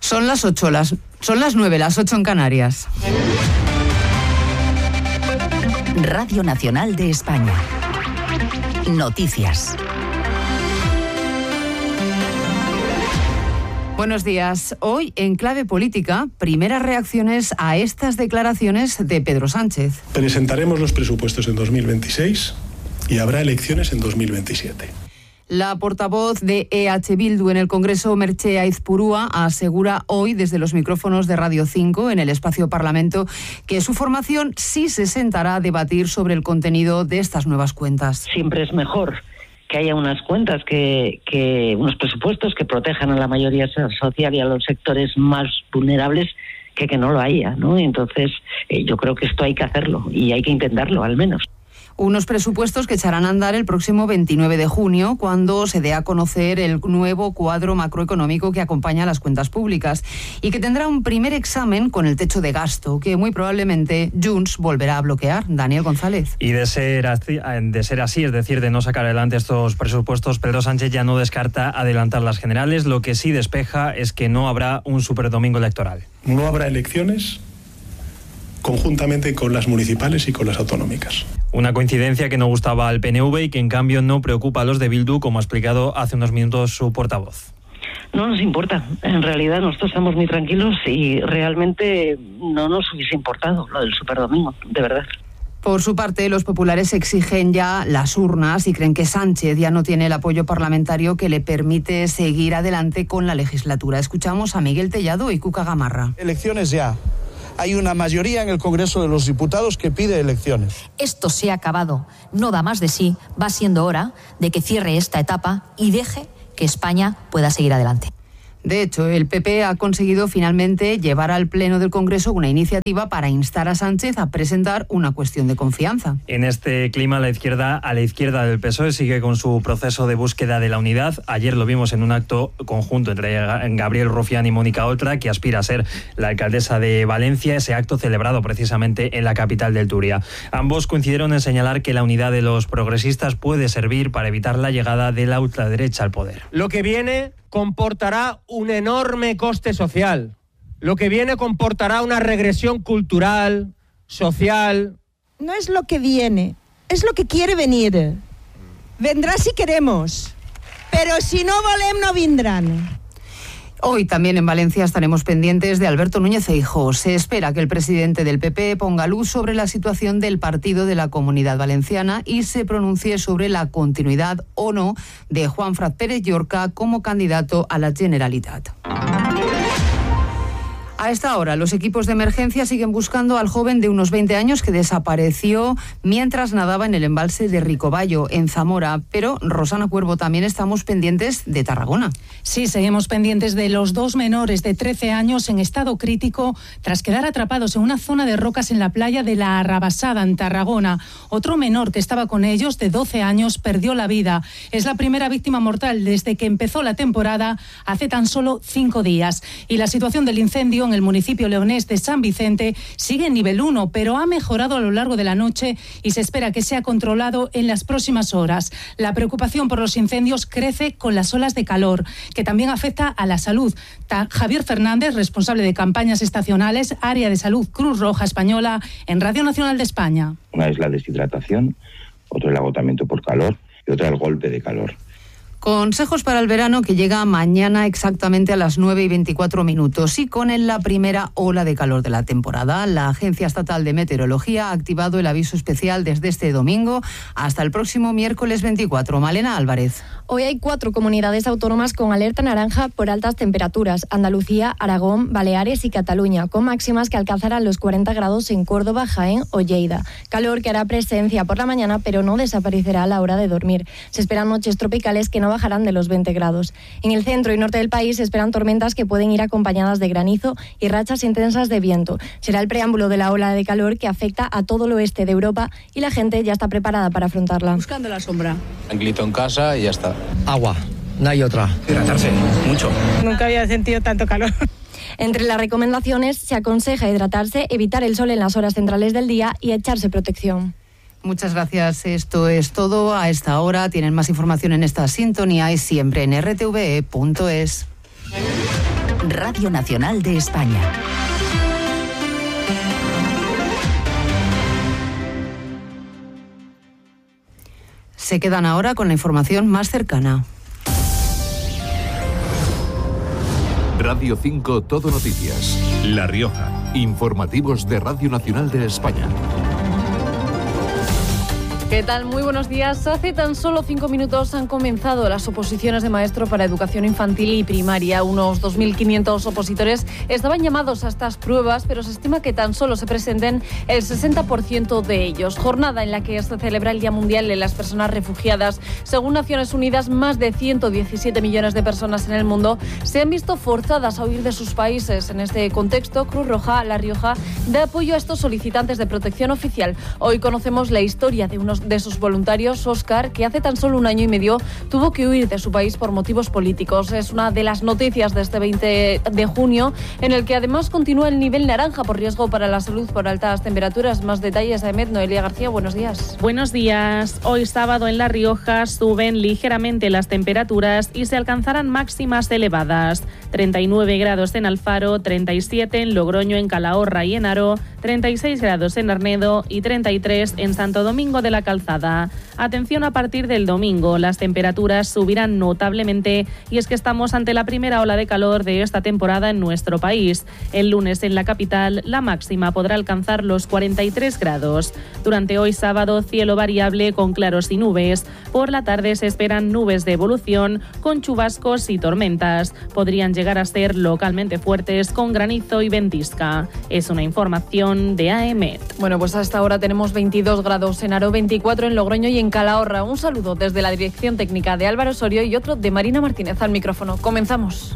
Son las 9, las 8 en Canarias. Radio Nacional de España. Noticias. Buenos días. Hoy, en clave política, primeras reacciones a estas declaraciones de Pedro Sánchez. Presentaremos los presupuestos en 2026 y habrá elecciones en 2027. La portavoz de EH Bildu en el Congreso, Merche Aizpurúa, asegura hoy desde los micrófonos de Radio 5 en el Espacio Parlamento que su formación sí se sentará a debatir sobre el contenido de estas nuevas cuentas. Siempre es mejor que haya unas cuentas, que unos presupuestos que protejan a la mayoría social y a los sectores más vulnerables que no lo haya, ¿no? Entonces, yo creo que esto hay que hacerlo y hay que intentarlo, al menos. Unos presupuestos que echarán a andar el próximo 29 de junio, cuando se dé a conocer el nuevo cuadro macroeconómico que acompaña a las cuentas públicas y que tendrá un primer examen con el techo de gasto, que muy probablemente Junts volverá a bloquear. Daniel González. Y de ser así, es decir, de no sacar adelante estos presupuestos, Pedro Sánchez ya no descarta adelantar las generales. Lo que sí despeja es que no habrá un superdomingo electoral. No habrá elecciones conjuntamente con las municipales y con las autonómicas. Una coincidencia que no gustaba al PNV y que en cambio no preocupa a los de Bildu, como ha explicado hace unos minutos su portavoz. No nos importa. En realidad nosotros estamos muy tranquilos y realmente no nos hubiese importado lo del superdomingo, de verdad. Por su parte, los populares exigen ya las urnas y creen que Sánchez ya no tiene el apoyo parlamentario que le permite seguir adelante con la legislatura. Escuchamos a Miguel Tellado y Cuca Gamarra. Elecciones ya. Hay una mayoría en el Congreso de los Diputados que pide elecciones. Esto se ha acabado, no da más de sí, va siendo hora de que cierre esta etapa y deje que España pueda seguir adelante. De hecho, el PP ha conseguido finalmente llevar al Pleno del Congreso una iniciativa para instar a Sánchez a presentar una cuestión de confianza. En este clima, a la izquierda del PSOE sigue con su proceso de búsqueda de la unidad. Ayer lo vimos en un acto conjunto entre Gabriel Rufián y Mónica Oltra, que aspira a ser la alcaldesa de Valencia, ese acto celebrado precisamente en la capital del Turia. Ambos coincidieron en señalar que la unidad de los progresistas puede servir para evitar la llegada de la ultraderecha al poder. Lo que viene comportará un enorme coste social. Lo que viene comportará una regresión cultural, social. No es lo que viene, es lo que quiere venir. Vendrá si queremos, pero si no volem no vindran. Hoy también en Valencia estaremos pendientes de Alberto Núñez Feijóo. Se espera que el presidente del PP ponga luz sobre la situación del partido de la Comunidad Valenciana y se pronuncie sobre la continuidad o no de Juanfran Pérez Llorca como candidato a la Generalitat. A esta hora, los equipos de emergencia siguen buscando al joven de unos 20 años que desapareció mientras nadaba en el embalse de Ricobayo, en Zamora. Pero, Rosana Cuervo, también estamos pendientes de Tarragona. Sí, seguimos pendientes de los dos menores de 13 años en estado crítico tras quedar atrapados en una zona de rocas en la playa de la Arrabasada, en Tarragona. Otro menor que estaba con ellos, de 12 años, perdió la vida. Es la primera víctima mortal desde que empezó la temporada hace tan solo 5 días. Y la situación del incendio en el municipio leonés de San Vicente sigue en nivel 1, pero ha mejorado a lo largo de la noche y se espera que sea controlado en las próximas horas. La preocupación por los incendios crece con las olas de calor, que también afecta a la salud. Javier Fernández, responsable de campañas estacionales, área de salud Cruz Roja Española, en Radio Nacional de España. Una es la deshidratación, otra el agotamiento por calor y otra el golpe de calor. Consejos para el verano que llega mañana exactamente a las 9:24 y con la primera ola de calor de la temporada. La Agencia Estatal de Meteorología ha activado el aviso especial desde este domingo hasta el próximo miércoles 24. Malena Álvarez. Hoy hay 4 comunidades autónomas con alerta naranja por altas temperaturas: Andalucía, Aragón, Baleares y Cataluña, con máximas que alcanzarán los 40 grados en Córdoba, Jaén o Lleida. Calor que hará presencia por la mañana, pero no desaparecerá a la hora de dormir. Se esperan noches tropicales que no bajarán de los 20 grados. En el centro y norte del país se esperan tormentas que pueden ir acompañadas de granizo y rachas intensas de viento. Será el preámbulo de la ola de calor que afecta a todo el oeste de Europa y la gente ya está preparada para afrontarla. Buscando la sombra. Tranquilito en casa y ya está. Agua, no hay otra. Hidratarse, mucho. Nunca había sentido tanto calor. Entre las recomendaciones se aconseja hidratarse, evitar el sol en las horas centrales del día y echarse protección. Muchas gracias. Esto es todo a esta hora. Tienen más información en esta sintonía y siempre en rtve.es. Radio Nacional de España. Se quedan ahora con la información más cercana. Radio 5 Todo Noticias. La Rioja. Informativos de Radio Nacional de España. ¿Qué tal? Muy buenos días. Hace tan solo 5 minutos han comenzado las oposiciones de maestro para educación infantil y primaria. Unos 2.500 opositores estaban llamados a estas pruebas, pero se estima que tan solo se presenten el 60% de ellos. Jornada en la que se celebra el Día Mundial de las Personas Refugiadas. Según Naciones Unidas, más de 117 millones de personas en el mundo se han visto forzadas a huir de sus países. En este contexto, Cruz Roja La Rioja da apoyo a estos solicitantes de protección oficial. Hoy conocemos la historia de unos de sus voluntarios, Óscar, que hace tan solo 1 año y medio tuvo que huir de su país por motivos políticos. Es una de las noticias de este 20 de junio, en el que además continúa el nivel naranja por riesgo para la salud por altas temperaturas. Más detalles, Ahmed. Noelia García, buenos días. Buenos días. Hoy sábado en La Rioja suben ligeramente las temperaturas y se alcanzarán máximas elevadas. 39 grados en Alfaro, 37 en Logroño, en Calahorra y en Haro, 36 grados en Arnedo y 33 en Santo Domingo de la Calzada. Atención, a partir del domingo las temperaturas subirán notablemente y es que estamos ante la primera ola de calor de esta temporada en nuestro país. El lunes en la capital la máxima podrá alcanzar los 43 grados. Durante hoy sábado, cielo variable con claros y nubes. Por la tarde se esperan nubes de evolución con chubascos y tormentas. Podrían llegar a ser localmente fuertes con granizo y ventisca. Es una información de AEMET. Bueno, pues hasta ahora tenemos 22 grados en Haro, 24 en Logroño y en Calahorra. Un saludo desde la dirección técnica de Álvaro Osorio y otro de Marina Martínez al micrófono. Comenzamos.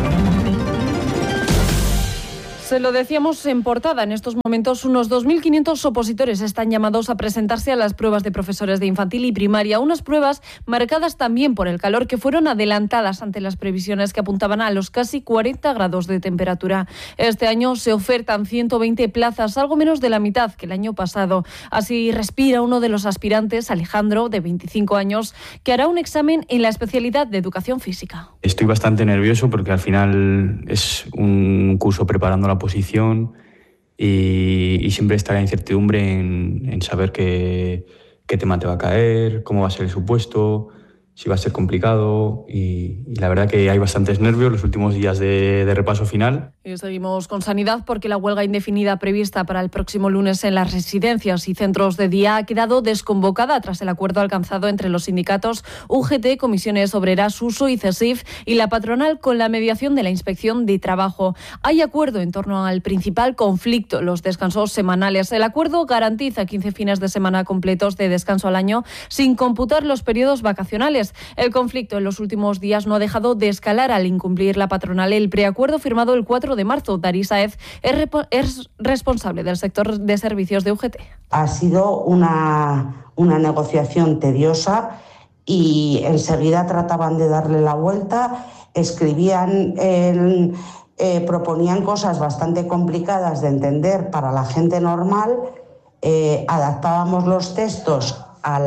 Se lo decíamos en portada, en estos momentos unos 2.500 opositores están llamados a presentarse a las pruebas de profesores de infantil y primaria, unas pruebas marcadas también por el calor que fueron adelantadas ante las previsiones que apuntaban a los casi 40 grados de temperatura. Este año se ofertan 120 plazas, algo menos de la mitad que el año pasado. Así respira uno de los aspirantes, Alejandro, de 25 años, que hará un examen en la especialidad de educación física. Estoy bastante nervioso porque al final es un curso preparando la posición y siempre está la incertidumbre en saber qué tema te va a caer, cómo va a ser el supuesto, si va a ser complicado y la verdad que hay bastantes nervios los últimos días de repaso final. Y seguimos con sanidad porque la huelga indefinida prevista para el próximo lunes en las residencias y centros de día ha quedado desconvocada tras el acuerdo alcanzado entre los sindicatos UGT, Comisiones Obreras, USO y CESIF y la patronal con la mediación de la Inspección de Trabajo. Hay acuerdo en torno al principal conflicto, los descansos semanales. El acuerdo garantiza 15 fines de semana completos de descanso al año sin computar los periodos vacacionales. El conflicto en los últimos días no ha dejado de escalar al incumplir la patronal el preacuerdo firmado el 4 de marzo. Daris Saez es responsable del sector de servicios de UGT. Ha sido una negociación tediosa y enseguida trataban de darle la vuelta, escribían, proponían cosas bastante complicadas de entender para la gente normal, adaptábamos los textos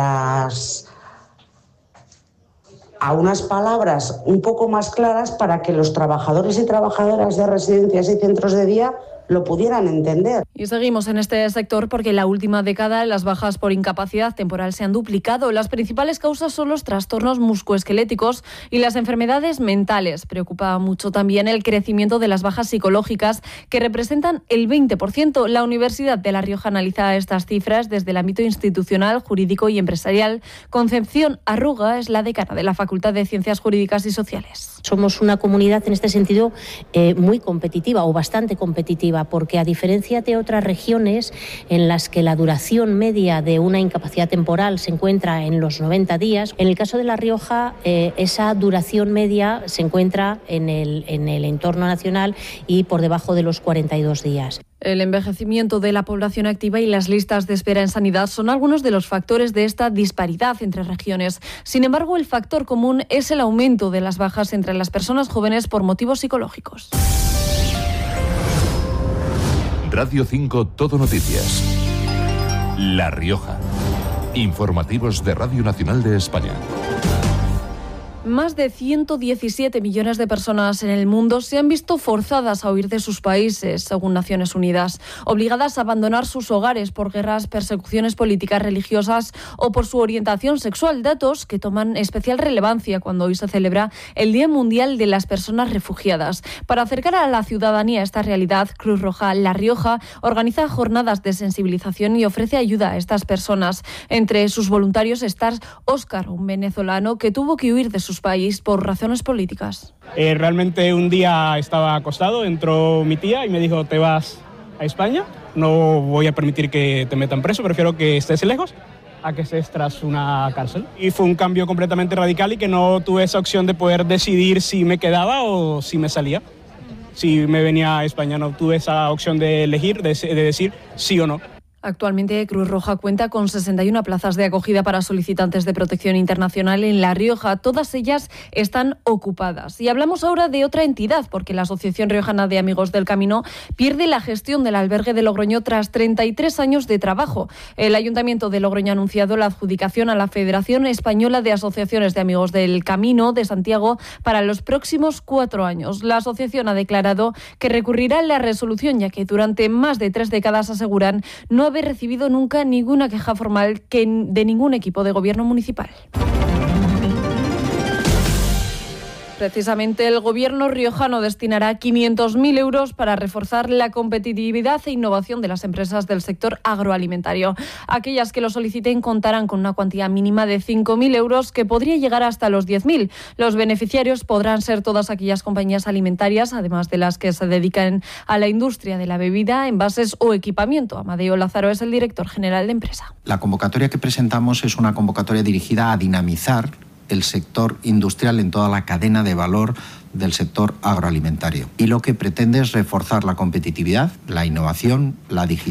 a unas palabras un poco más claras para que los trabajadores y trabajadoras de residencias y centros de día lo pudieran entender. Y seguimos en este sector porque en la última década las bajas por incapacidad temporal se han duplicado. Las principales causas son los trastornos musculoesqueléticos y las enfermedades mentales. Preocupa mucho también el crecimiento de las bajas psicológicas, que representan el 20%. La Universidad de La Rioja analiza estas cifras desde el ámbito institucional, jurídico y empresarial. Concepción Arruga es la decana de la Facultad de Ciencias Jurídicas y Sociales. Somos una comunidad en este sentido muy competitiva o bastante competitiva, porque a diferencia de otras regiones en las que la duración media de una incapacidad temporal se encuentra en los 90 días, en el caso de La Rioja esa duración media se encuentra en el entorno nacional y por debajo de los 42 días. El envejecimiento de la población activa y las listas de espera en sanidad son algunos de los factores de esta disparidad entre regiones. Sin embargo, el factor común es el aumento de las bajas entre las personas jóvenes por motivos psicológicos. Radio 5 Todo Noticias. La Rioja. Informativos de Radio Nacional de España. Más de 117 millones de personas en el mundo se han visto forzadas a huir de sus países, según Naciones Unidas, obligadas a abandonar sus hogares por guerras, persecuciones políticas, religiosas o por su orientación sexual, datos que toman especial relevancia cuando hoy se celebra el Día Mundial de las Personas Refugiadas. Para acercar a la ciudadanía esta realidad, Cruz Roja La Rioja organiza jornadas de sensibilización y ofrece ayuda a estas personas. Entre sus voluntarios está Óscar, un venezolano que tuvo que huir de su país por razones políticas. Realmente un día estaba acostado, entró mi tía y me dijo: te vas a España, no voy a permitir que te metan preso, prefiero que estés lejos a que estés tras una cárcel. Y fue un cambio completamente radical y que no tuve esa opción de poder decidir si me quedaba o si me salía. Si me venía a España no tuve esa opción de elegir, de decir sí o no. Actualmente Cruz Roja cuenta con 61 plazas de acogida para solicitantes de protección internacional en La Rioja. Todas ellas están ocupadas. Y hablamos ahora de otra entidad, porque la Asociación Riojana de Amigos del Camino pierde la gestión del albergue de Logroño tras 33 años de trabajo. El Ayuntamiento de Logroño ha anunciado la adjudicación a la Federación Española de Asociaciones de Amigos del Camino de Santiago para los próximos 4 años. La asociación ha declarado que recurrirá a la resolución, ya que durante más de 3 décadas, aseguran, no haber recibido nunca ninguna queja formal de ningún equipo de gobierno municipal. Precisamente el Gobierno riojano destinará 500.000 euros para reforzar la competitividad e innovación de las empresas del sector agroalimentario. Aquellas que lo soliciten contarán con una cuantía mínima de 5.000 euros que podría llegar hasta los 10.000. Los beneficiarios podrán ser todas aquellas compañías alimentarias, además de las que se dedican a la industria de la bebida, envases o equipamiento. Amadeo Lázaro es el director general de empresa. La convocatoria que presentamos es una convocatoria dirigida a dinamizar el sector industrial en toda la cadena de valor del sector agroalimentario. Y lo que pretende es reforzar la competitividad, la innovación, la digitalización